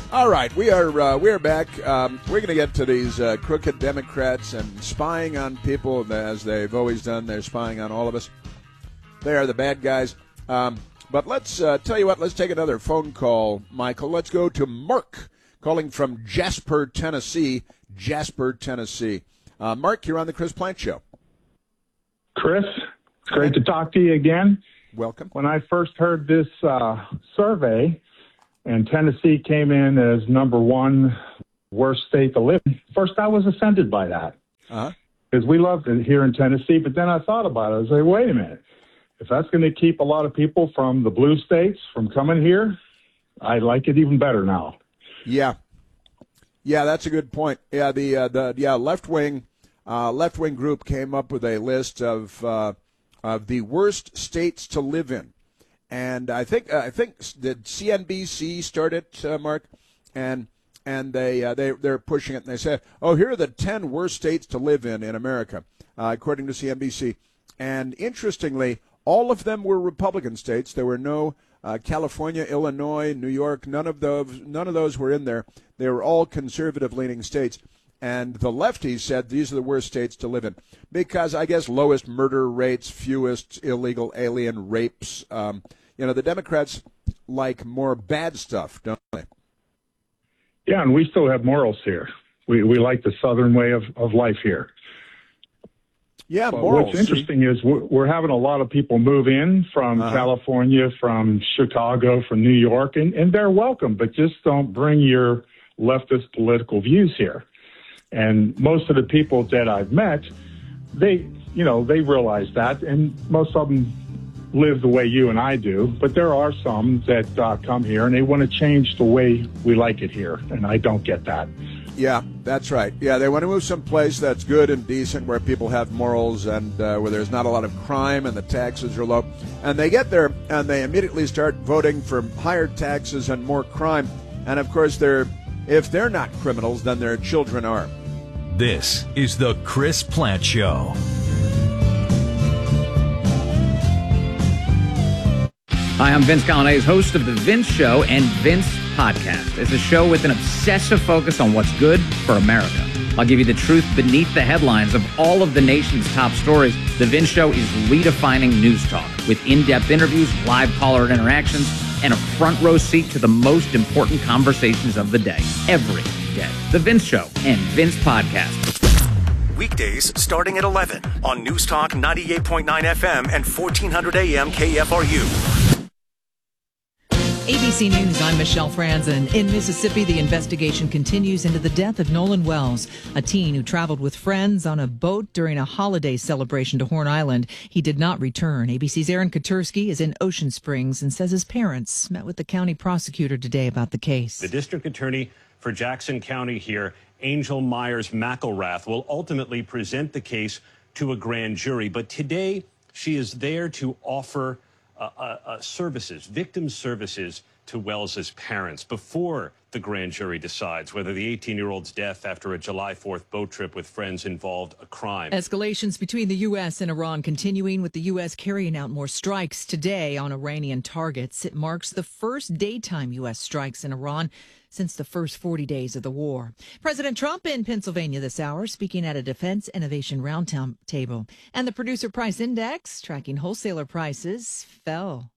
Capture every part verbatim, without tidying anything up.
All right, we are uh, we are back. Um, we're going to get to these uh, crooked Democrats and spying on people, as they've always done. They're spying on all of us. They are the bad guys. Um, but let's uh, tell you what. Let's take another phone call, Michael. Let's go to Mark, calling from Jasper, Tennessee. Jasper, Tennessee. Uh, Mark, you're on the Chris Plante Show. Chris, it's great to talk to you again. Welcome. When I first heard this uh, survey, and Tennessee came in as number one worst state to live in, first I was offended by that. Uh-huh. Because we loved it here in Tennessee, but then I thought about it. I was like, wait a minute. If that's going to keep a lot of people from the blue states from coming here, I like it even better now. Yeah. Yeah, that's a good point. Yeah, the uh, the yeah left-wing uh, left-wing group came up with a list of uh, of the worst states to live in. And I think uh, I think did C N B C start it, uh, Mark, and and they uh, they they're pushing it, and they said, oh, here are the ten worst states to live in in America, uh, according to C N B C. And interestingly, all of them were Republican states. There were no uh, California, Illinois, New York. None of those none of those were in there. They were all conservative-leaning states. And the lefties said these are the worst states to live in because, I guess, lowest murder rates, fewest illegal alien rapes. Um, you know, the Democrats like more bad stuff, don't they? Yeah, and we still have morals here. We we like the Southern way of, of life here. Yeah, but morals. What's interesting is we're, we're having a lot of people move in from uh-huh. California, from Chicago, from New York, and, and they're welcome, but just don't bring your leftist political views here. And most of the people that I've met, they, you know, they realize that, and most of them live the way you and I do. But there are some that uh, come here and they want to change the way we like it here, and I don't get that. Yeah, that's right. Yeah, they want to move someplace that's good and decent, where people have morals and uh, where there's not a lot of crime and the taxes are low. And they get there and they immediately start voting for higher taxes and more crime. And of course, they're if they're not criminals, then their children are. This is the Chris Plante Show. Hi, I'm Vince Coglianese, host of The Vince Show and Vince Podcast. It's a show with an obsessive focus on what's good for America. I'll give you the truth beneath the headlines of all of the nation's top stories. The Vince Show is redefining news talk with in-depth interviews, live caller interactions, and a front row seat to the most important conversations of the day, every day. The Vince Show and Vince Podcast. Weekdays starting at eleven on News Talk ninety-eight point nine F M and fourteen hundred A M K F R U. A B C News, I'm Michelle Franzen. In Mississippi, the investigation continues into the death of Nolan Wells, a teen who traveled with friends on a boat during a holiday celebration to Horn Island. He did not return. A B C's Aaron Katersky is in Ocean Springs and says his parents met with the county prosecutor today about the case. The district attorney for Jackson County here, Angel Myers McElrath, will ultimately present the case to a grand jury. But today, she is there to offer Uh, uh, uh, services, victim services to Wells's parents before the grand jury decides whether the eighteen-year-old's death after a July fourth boat trip with friends involved a crime. Escalations between the U S and Iran continuing, with the U S carrying out more strikes today on Iranian targets. It marks the first daytime U S strikes in Iran since the first forty days of the war. President Trump in Pennsylvania this hour, speaking at a Defense Innovation Roundtable. And the Producer Price Index, tracking wholesaler prices, fell.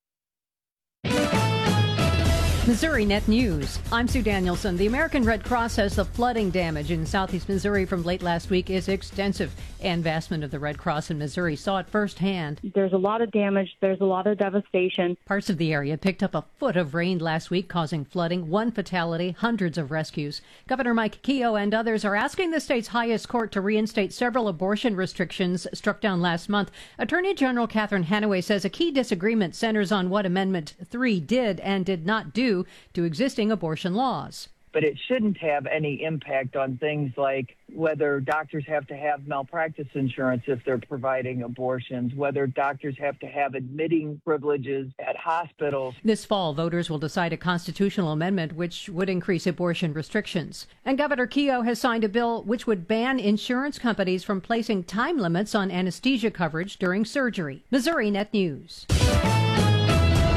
Missouri Net News. I'm Sue Danielson. The American Red Cross says the flooding damage in southeast Missouri from late last week is extensive. Ann Bassman of the Red Cross in Missouri saw it firsthand. There's a lot of damage. There's a lot of devastation. Parts of the area picked up a foot of rain last week, causing flooding, one fatality, hundreds of rescues. Governor Mike Keogh and others are asking the state's highest court to reinstate several abortion restrictions struck down last month. Attorney General Catherine Hanaway says a key disagreement centers on what Amendment three did and did not do to existing abortion laws. But it shouldn't have any impact on things like whether doctors have to have malpractice insurance if they're providing abortions, whether doctors have to have admitting privileges at hospitals. This fall, voters will decide a constitutional amendment which would increase abortion restrictions. And Governor Keogh has signed a bill which would ban insurance companies from placing time limits on anesthesia coverage during surgery. Missouri Net News.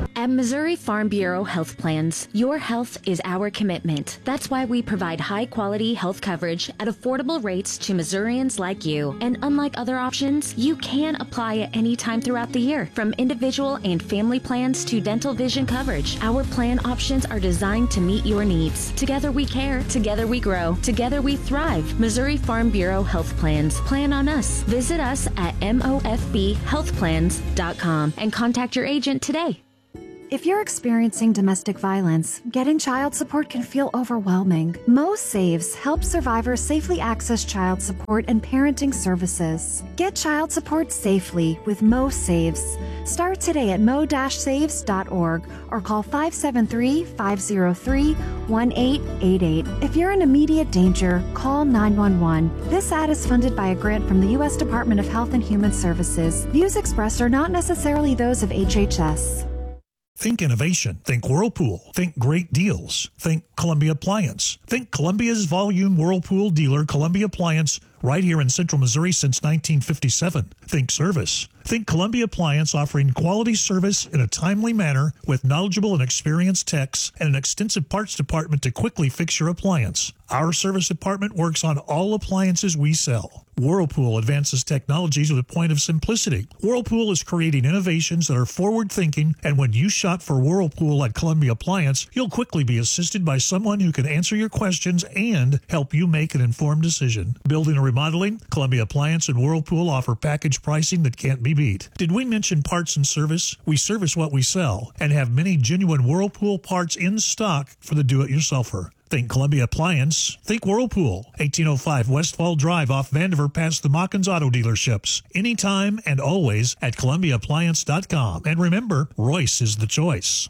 At Missouri Farm Bureau Health Plans, your health is our commitment. That's why we provide high-quality health coverage at affordable rates to Missourians like you. And unlike other options, you can apply at any time throughout the year. From individual and family plans to dental vision coverage, our plan options are designed to meet your needs. Together we care. Together we grow. Together we thrive. Missouri Farm Bureau Health Plans. Plan on us. Visit us at M O F B health plans dot com and contact your agent today. If you're experiencing domestic violence, getting child support can feel overwhelming. Mo Saves helps survivors safely access child support and parenting services. Get child support safely with Mo Saves. Start today at mo dash saves dot org or call five seven three, five zero three, one eight eight eight. If you're in immediate danger, call nine one one. This ad is funded by a grant from the U S Department of Health and Human Services. Views expressed are not necessarily those of H H S. Think innovation. Think Whirlpool. Think great deals. Think Columbia Appliance. Think Columbia's volume Whirlpool dealer, Columbia Appliance, right here in Central Missouri since nineteen fifty-seven. Think service. Think Columbia Appliance offering quality service in a timely manner with knowledgeable and experienced techs and an extensive parts department to quickly fix your appliance. Our service department works on all appliances we sell. Whirlpool advances technologies with a point of simplicity. Whirlpool is creating innovations that are forward-thinking, and when you shop for Whirlpool at Columbia Appliance, you'll quickly be assisted by someone who can answer your questions and help you make an informed decision. Building or remodeling, Columbia Appliance and Whirlpool offer package pricing that can't be beat. Did we mention parts and service? We service what we sell and have many genuine Whirlpool parts in stock for the do-it-yourselfer. Think Columbia Appliance. Think Whirlpool. eighteen oh five Westfall Drive off Vandiver past the Mockins Auto Dealerships. Anytime and always at Columbia Appliance dot com. And remember, Royce is the choice.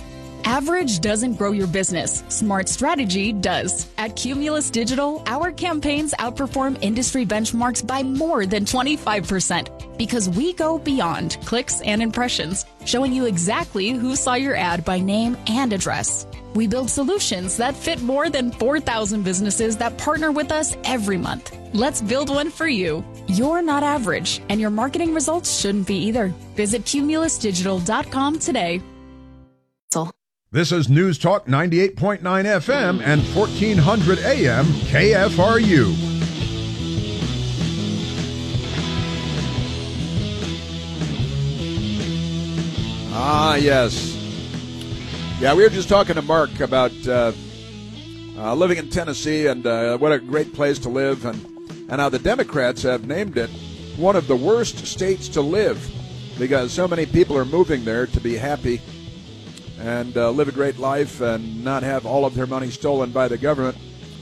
Average doesn't grow your business. Smart strategy does. At Cumulus Digital, our campaigns outperform industry benchmarks by more than twenty-five percent because we go beyond clicks and impressions, showing you exactly who saw your ad by name and address. We build solutions that fit more than four thousand businesses that partner with us every month. Let's build one for you. You're not average, and your marketing results shouldn't be either. Visit Cumulus Digital dot com today. This is News Talk ninety-eight point nine F M and fourteen hundred A M K F R U. Ah, yes. Yeah, we were just talking to Mark about uh, uh, living in Tennessee and uh, what a great place to live, and, and how the Democrats have named it one of the worst states to live because so many people are moving there to be happy and uh, live a great life and not have all of their money stolen by the government.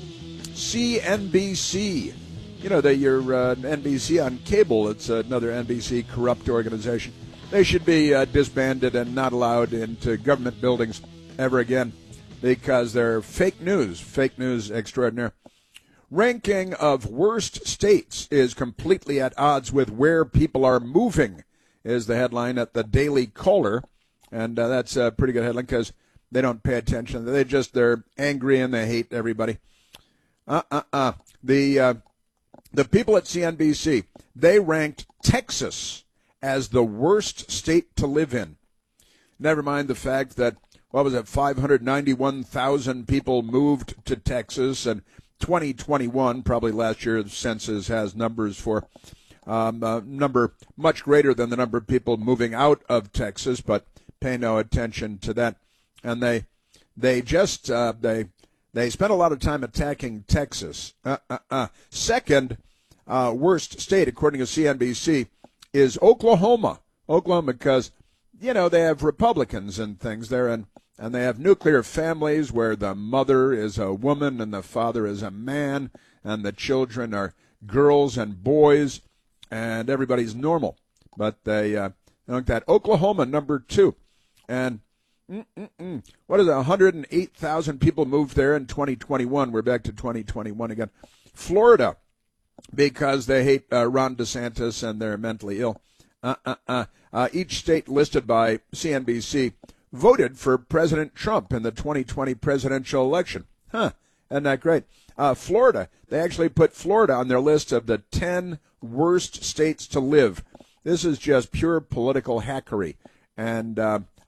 C N B C. You know, they, your uh, N B C on cable, it's another N B C corrupt organization. They should be uh, disbanded and not allowed into government buildings ever again because they're fake news, fake news extraordinaire. Ranking of worst states is completely at odds with where people are moving, is the headline at the Daily Caller. And uh, that's a pretty good headline because they don't pay attention. They just, they're angry and they hate everybody. Uh-uh-uh. The, uh, the people at C N B C, they ranked Texas as the worst state to live in. Never mind the fact that, what was it, five hundred ninety-one thousand people moved to Texas, and twenty twenty-one, probably last year, the census has numbers for um, a number much greater than the number of people moving out of Texas, but pay no attention to that. And they they just, uh, they they spent a lot of time attacking Texas. Uh-uh-uh. Second uh, worst state, according to C N B C, is Oklahoma. Oklahoma, because, you know, they have Republicans and things there, and, and they have nuclear families where the mother is a woman and the father is a man, and the children are girls and boys, and everybody's normal. But they, uh, they looked at Oklahoma, number two. And mm-mm-mm, what is it, one hundred eight thousand people moved there in twenty twenty-one. We're back to twenty twenty-one again. Florida, because they hate uh, Ron DeSantis and they're mentally ill. Uh-uh-uh. Uh, each state listed by C N B C voted for President Trump in the twenty twenty presidential election. Huh, isn't that great? Uh, Florida, they actually put Florida on their list of the ten worst states to live. This is just pure political hackery. And uh,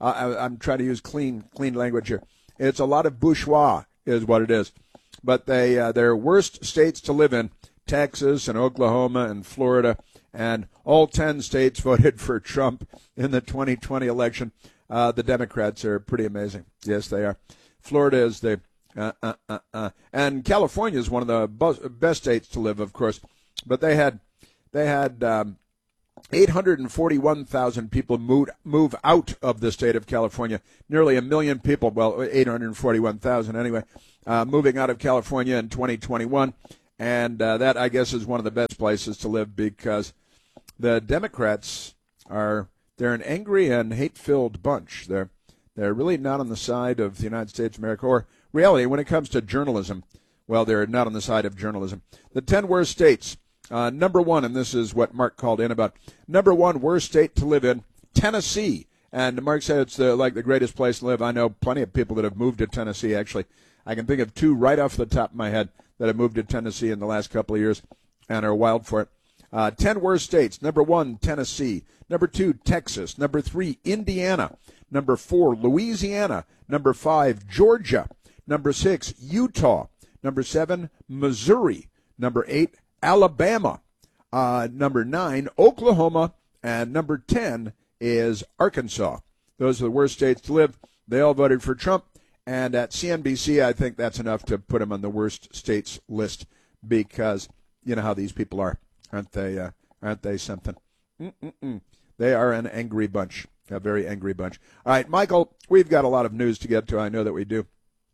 I, I'm trying to use clean clean language here. It's a lot of bourgeois is what it is. But they uh, they're worst states to live in, Texas and Oklahoma and Florida, and all ten states voted for Trump in the twenty twenty election. Uh, the Democrats are pretty amazing. Yes, they are. Florida is the uh, uh, uh, uh. and California is one of the bu- best states to live, of course. But they had they had um, eight hundred forty-one thousand people move move out of the state of California. Nearly a million people, well, eight hundred forty-one thousand anyway, uh, moving out of California in twenty twenty-one. And uh, that, I guess, is one of the best places to live because the Democrats are they're an angry and hate-filled bunch. They're they're really not on the side of the United States of America or reality when it comes to journalism. Well, they're not on the side of journalism. The ten worst states. Uh, number one, and this is what Mark called in about, number one worst state to live in, Tennessee. And Mark said it's the, like the greatest place to live. I know plenty of people that have moved to Tennessee, actually. I can think of two right off the top of my head that have moved to Tennessee in the last couple of years and are wild for it. Uh, ten worst states. Number one, Tennessee. Number two, Texas. Number three, Indiana. Number four, Louisiana. Number five, Georgia. Number six, Utah. Number seven, Missouri. Number eight, Alabama. Uh, number nine, Oklahoma. And number ten is Arkansas. Those are the worst states to live. They all voted for Trump. And at C N B C, I think that's enough to put him on the worst states list because you know how these people are. Aren't they, uh, aren't they something? Mm-mm-mm. They are an angry bunch, a very angry bunch. All right, Michael, we've got a lot of news to get to. I know that we do.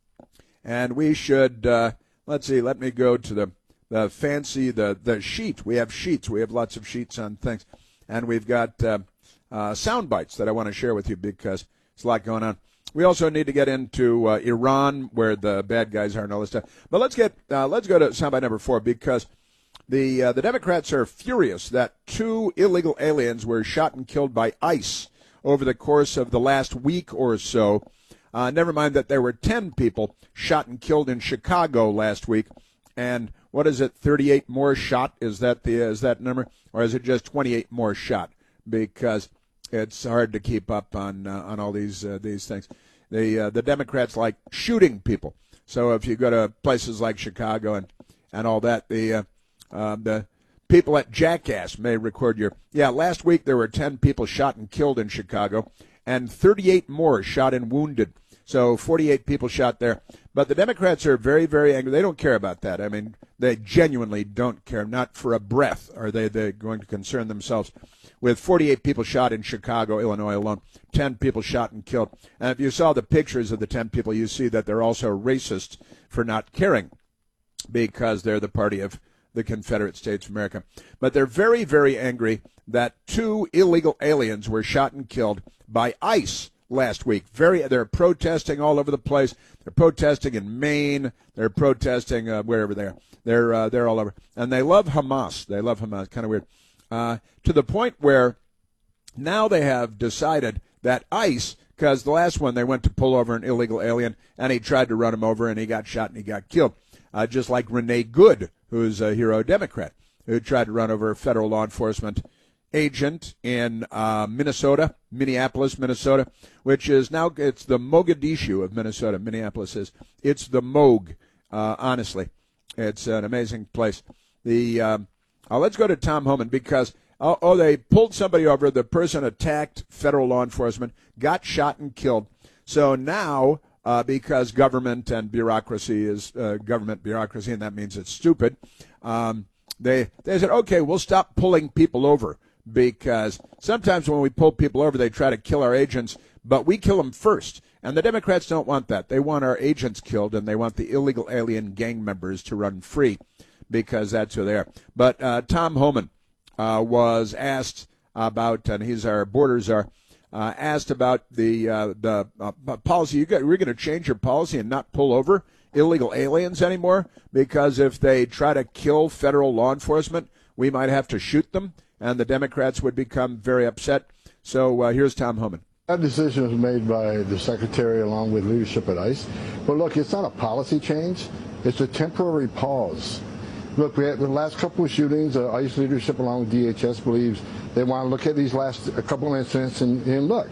And we should, uh, let's see, let me go to the the fancy, the, the sheet. We have sheets. We have lots of sheets on things. And we've got uh, uh, sound bites that I want to share with you because there's a lot going on. We also need to get into uh, Iran, where the bad guys are and all this stuff. But let's get uh, let's go to soundbite number four because the uh, the Democrats are furious that two illegal aliens were shot and killed by ICE over the course of the last week or so. Uh, never mind that there were ten people shot and killed in Chicago last week, and what is it? thirty-eight more shot? Is that the is that number, or is it just twenty-eight more shot? Because it's hard to keep up on uh, on all these uh, these things. The uh, the Democrats like shooting people. So if you go to places like Chicago and, and all that, the uh, uh, the people at Jackass may record your yeah. Last week there were ten people shot and killed in Chicago, and thirty-eight more shot and wounded. So forty-eight people shot there. But the Democrats are very very angry. They don't care about that. I mean, they genuinely don't care. Not for a breath are they they going to concern themselves with forty-eight people shot in Chicago, Illinois alone, ten people shot and killed. And if you saw the pictures of the ten people, you see that they're also racist for not caring because they're the party of the Confederate States of America. But they're very, very angry that two illegal aliens were shot and killed by ICE last week. Very, they're protesting all over the place. They're protesting in Maine. They're protesting uh, wherever they are. They're, uh, they're all over. And they love Hamas. They love Hamas. Kind of weird. Uh, to the point where now they have decided that ICE, because the last one they went to pull over an illegal alien and he tried to run him over and he got shot and he got killed. Uh, just like Renee Good, who's a hero Democrat, who tried to run over a federal law enforcement agent in uh, Minnesota, Minneapolis, Minnesota, which is now, it's the Mogadishu of Minnesota. Minneapolis is. It's the Moog, uh, honestly. It's an amazing place. The... Um, Uh, let's go to Tom Homan because, oh, oh, they pulled somebody over. The person attacked federal law enforcement, got shot and killed. So now, uh, because government and bureaucracy is uh, government bureaucracy, and that means it's stupid, um, they, they said, okay, we'll stop pulling people over because sometimes when we pull people over, they try to kill our agents, but we kill them first. And the Democrats don't want that. They want our agents killed, and they want the illegal alien gang members to run free, because that's who they are. But uh, Tom Homan uh, was asked about, and he's our borders are, uh, asked about the uh, the uh, policy. You got, we're going to change your policy and not pull over illegal aliens anymore, because if they try to kill federal law enforcement, we might have to shoot them, and the Democrats would become very upset. So uh, here's Tom Homan. That decision was made by the Secretary along with leadership at ICE. But look, it's not a policy change. It's a temporary pause. Look, we had the last couple of shootings, uh, ICE leadership along with D H S believes they want to look at these last a couple of incidents and, and look,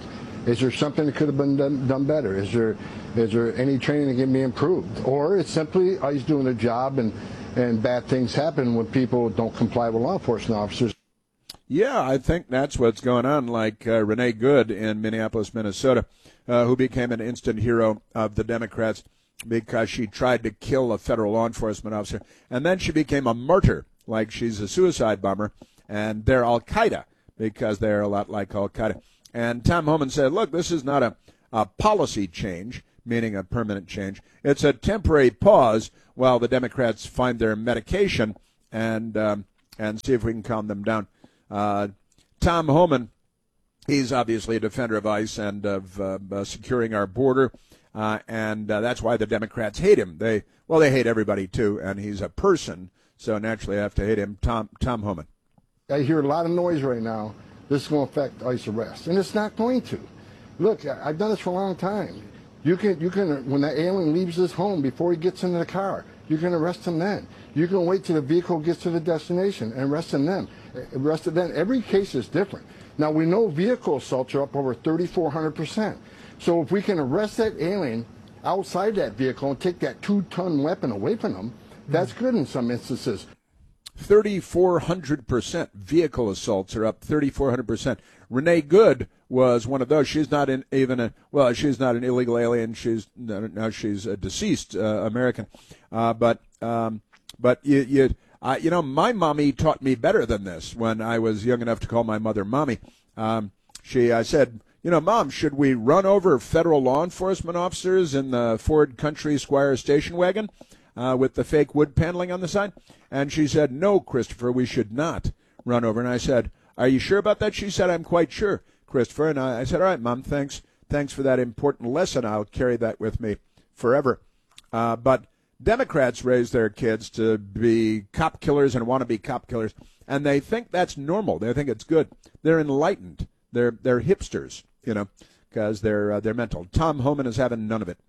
Is there something that could have been done, done better? Is there is there any training that can be improved? Or it's simply ICE doing their job and, and bad things happen when people don't comply with law enforcement officers? Yeah, I think that's what's going on, like uh, Renee Good in Minneapolis, Minnesota, uh, who became an instant hero of the Democrats because she tried to kill a federal law enforcement officer. And then she became a martyr, like she's a suicide bomber, and they're Al-Qaeda because they're a lot like Al-Qaeda. And Tom Homan said, look, this is not a, a policy change, meaning a permanent change. It's a temporary pause while the Democrats find their medication and um, and see if we can calm them down. Uh, Tom Homan, he's obviously a defender of ICE and of uh, uh, securing our border, uh, and uh, that's why the Democrats hate him. They well, they hate everybody too, and he's a person, so naturally I have to hate him. Tom Tom Homan. I hear a lot of noise right now. This is going to affect ICE arrests, and it's not going to. Look, I've done this for a long time. You can, you can, when that alien leaves his home before he gets into the car, you can arrest him then. You can wait till the vehicle gets to the destination and arrest him then. Arrest him then. Every case is different. Now we know vehicle assaults are up over thirty-four hundred percent. So if we can arrest that alien outside that vehicle and take that two-ton weapon away from them, that's good in some instances. thirty-four hundred percent vehicle assaults are up thirty-four hundred percent. Renee Good was one of those. She's not in, even a, well, she's not an illegal alien. She's now she's a deceased uh, American. Uh, but um, but you you uh, you know, my mommy taught me better than this when I was young enough to call my mother mommy. Um, she I said, you know, Mom, should we run over federal law enforcement officers in the Ford Country Squire station wagon uh, with the fake wood paneling on the side? And she said, no, Christopher, we should not run over. And I said, are you sure about that? She said, I'm quite sure, Christopher. And I, I said, all right, Mom, thanks. Thanks for that important lesson. I'll carry that with me forever. Uh, but Democrats raise their kids to be cop killers and want to be cop killers, and they think that's normal. They think it's good. They're enlightened. They're they're hipsters, you know, because they're uh, they're mental. Tom Homan is having none of it.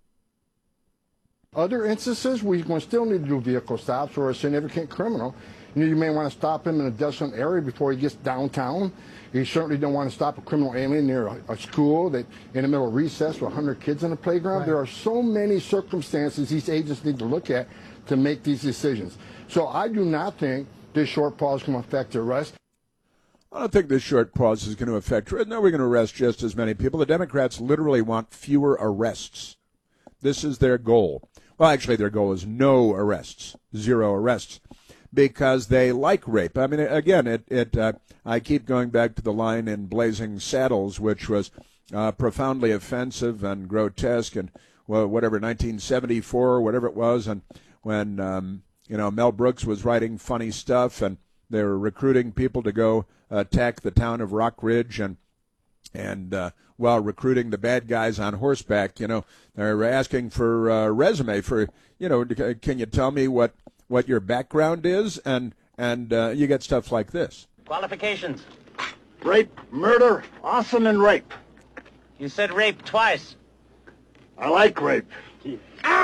Other instances, we're going to still need to do vehicle stops or a significant criminal. You know, you may want to stop him in a desolate area before he gets downtown. You certainly don't want to stop a criminal alien near a, a school that in the middle of recess with one hundred kids on the playground. Right. There are so many circumstances these agents need to look at to make these decisions. So I do not think this short pause can affect the arrest. I don't think this short pause is going to affect. No, we're going to arrest just as many people. The Democrats literally want fewer arrests. This is their goal. Well, actually, their goal is no arrests, zero arrests, because they like rape. I mean, again, it. it uh, I keep going back to the line in Blazing Saddles, which was uh, profoundly offensive and grotesque, and well, whatever, nineteen seventy-four, or whatever it was, and when um, you know Mel Brooks was writing funny stuff, and they were recruiting people to go attack the town of Rock Ridge, and and uh, while recruiting the bad guys on horseback, you know, they're asking for a resume for, you know, can you tell me what, what your background is? And and uh, you get stuff like this. Qualifications. Rape, murder, arson, and rape. You said rape twice. I like rape. You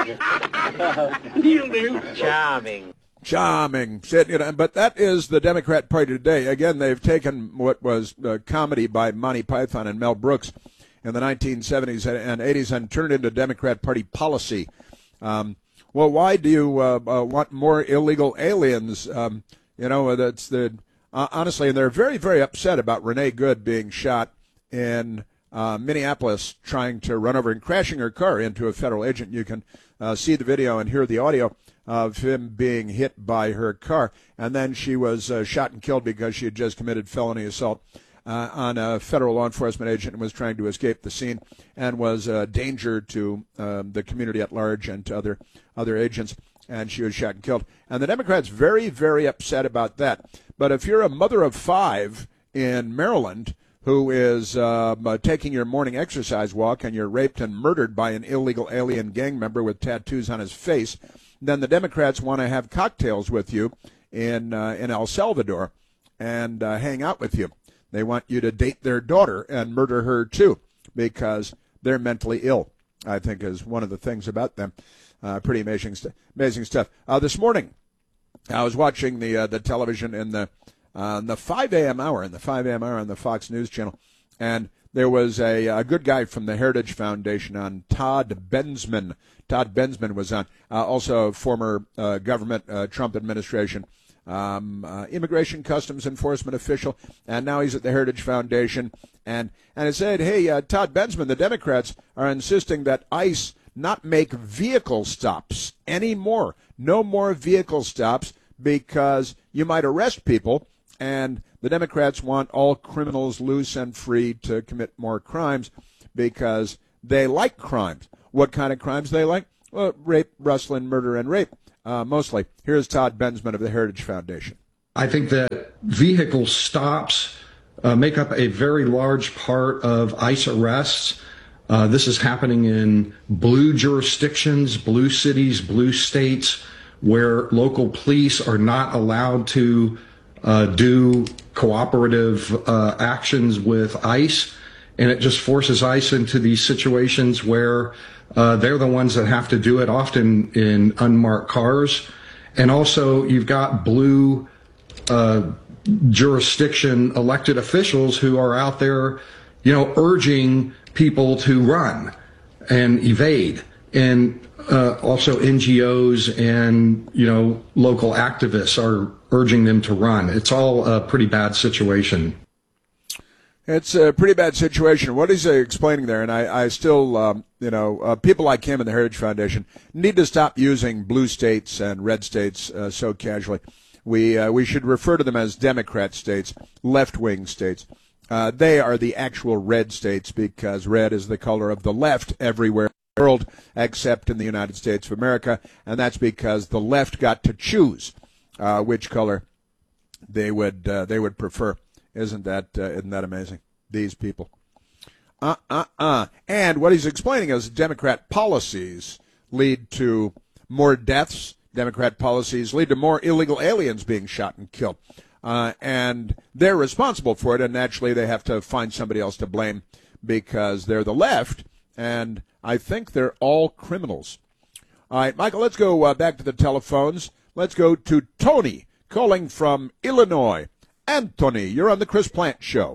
do. Charming. Charming. You know, but that is the Democrat Party today. Again, they've taken what was uh, comedy by Monty Python and Mel Brooks in the nineteen seventies and eighties and turned it into Democrat Party policy. Um, well, why do you uh, uh, want more illegal aliens? Um, you know, that's the uh, honestly, and they're very, very upset about Renee Good being shot in uh, Minneapolis, trying to run over and crashing her car into a federal agent. You can uh, see the video and hear the audio of him being hit by her car, and then she was uh, shot and killed because she had just committed felony assault uh, on a federal law enforcement agent and was trying to escape the scene and was a danger to uh, the community at large and to other other agents, and she was shot and killed. And the Democrats very, very upset about that. But if you're a mother of five in Maryland who is uh, taking your morning exercise walk and you're raped and murdered by an illegal alien gang member with tattoos on his face, then the Democrats want to have cocktails with you in uh, in El Salvador and uh, hang out with you. They want you to date their daughter and murder her too because they're mentally ill, I think is one of the things about them. Uh, pretty amazing, st- amazing stuff. Uh, this morning, I was watching the uh, the television in the uh, the five a.m. hour, in the five a.m. hour on the Fox News Channel, and there was a, a good guy from the Heritage Foundation on, Todd Bensman. Todd Bensman was on, uh, also a former uh, government, uh, Trump administration, um, uh, immigration customs enforcement official, and now he's at the Heritage Foundation. And, and it said, hey, uh, Todd Bensman, the Democrats are insisting that ICE not make vehicle stops anymore. No more vehicle stops because you might arrest people, and the Democrats want all criminals loose and free to commit more crimes because they like crimes. What kind of crimes they like? Well, rape, rustling, murder, and rape, uh, mostly. Here's Todd Bensman of the Heritage Foundation. I think that vehicle stops uh, make up a very large part of ICE arrests. Uh, this is happening in blue jurisdictions, blue cities, blue states, where local police are not allowed to uh, do cooperative uh, actions with ICE. And it just forces ICE into these situations where uh, they're the ones that have to do it, often in unmarked cars. And also, you've got blue uh, jurisdiction elected officials who are out there, you know, urging people to run and evade. And uh, also N G Os and, you know, local activists are urging them to run. It's all a pretty bad situation. It's a pretty bad situation. What he's uh, explaining there, and I, I still, um, you know, uh, people like him in the Heritage Foundation need to stop using blue states and red states uh, so casually. We uh, we should refer to them as Democrat states, left-wing states. Uh, they are the actual red states because red is the color of the left everywhere in the world except in the United States of America, and that's because the left got to choose uh, which color they would uh, they would prefer. Isn't that uh, isn't that amazing? These people. Uh, uh, uh. And what he's explaining is Democrat policies lead to more deaths. Democrat policies lead to more illegal aliens being shot and killed. Uh, and they're responsible for it, and naturally they have to find somebody else to blame because they're the left, and I think they're all criminals. All right, Michael, let's go uh, back to the telephones. Let's go to Tony calling from Illinois. Anthony, you're on the Chris Plant Show.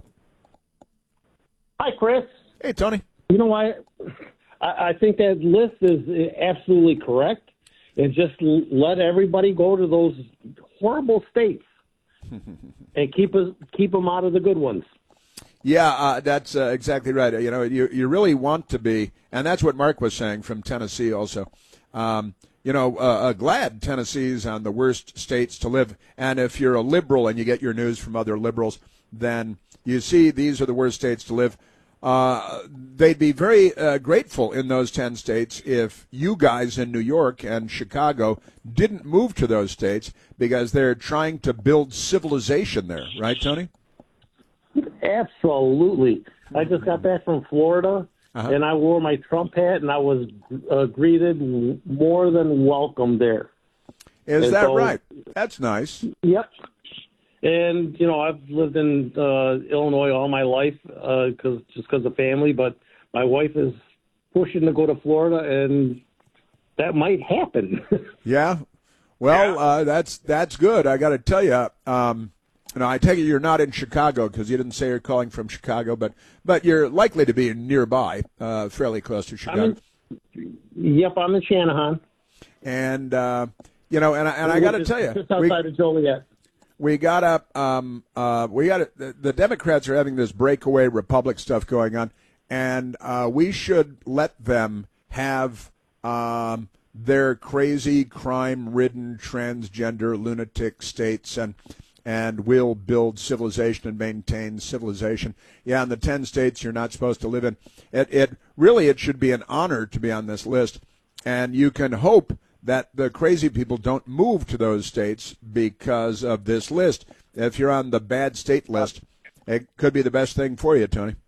Hi, Chris. Hey, Tony. You know, I, I think that list is absolutely correct, and just let everybody go to those horrible states and keep us keep them out of the good ones. Yeah, uh, that's uh, exactly right. You know, you you really want to be, and that's what Mark was saying from Tennessee also. Um, You know, uh, uh, glad Tennessee's on the worst states to live. And if you're a liberal and you get your news from other liberals, then you see these are the worst states to live. Uh, they'd be very uh, grateful in those ten states if you guys in New York and Chicago didn't move to those states because they're trying to build civilization there. Right, Tony? Absolutely. I just got back from Florida. Uh-huh. And I wore my Trump hat, and I was uh, greeted more than welcome there. Is and that so, right? That's nice. Yep. And, you know, I've lived in uh, Illinois all my life uh, cause, just because of family, but my wife is pushing to go to Florida, and that might happen. Yeah? Well, yeah. Uh, that's that's good. I got to tell you, um, you know, I take it you're not in Chicago because you didn't say you're calling from Chicago, but but you're likely to be nearby, uh, fairly close to Chicago. I'm in, yep, I'm in Shanahan. And, uh, you know, and, I, and I got to tell you. Just outside we, of Joliet. We got up, um, uh, we got the, the Democrats are having this breakaway republic stuff going on, and uh, we should let them have um, their crazy, crime-ridden, transgender, lunatic states, and and we'll build civilization and maintain civilization. Yeah, in the ten states you're not supposed to live in. It, it really, it should be an honor to be on this list, and you can hope that the crazy people don't move to those states because of this list. If you're on the bad state list, it could be the best thing for you, Tony.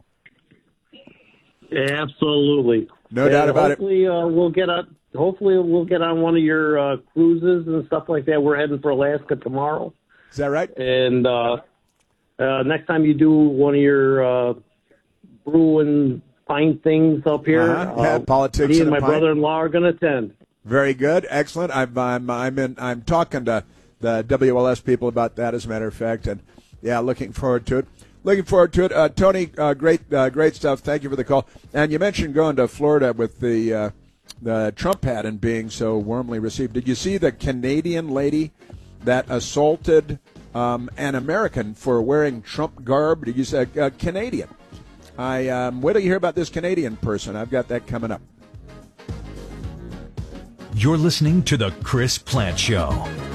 Absolutely. No and doubt about hopefully, it. Uh, we'll get on, hopefully we'll get on one of your uh, cruises and stuff like that. We're heading for Alaska tomorrow. Is that right? And uh, uh, next time you do one of your uh, brewing fine things up here, uh-huh. yeah, uh, politics me and, and my brother-in-law are going to attend. Very good, excellent. I'm I'm I'm in. I'm talking to the W L S people about that, as a matter of fact, and yeah, looking forward to it. Looking forward to it. Uh, Tony, uh, great uh, great stuff. Thank you for the call. And you mentioned going to Florida with the uh, the Trump hat and being so warmly received. Did you see the Canadian lady that assaulted um, an American for wearing Trump garb? Did you say uh, Canadian? I um, wait till you hear about this Canadian person. I've got that coming up. You're listening to The Chris Plante Show.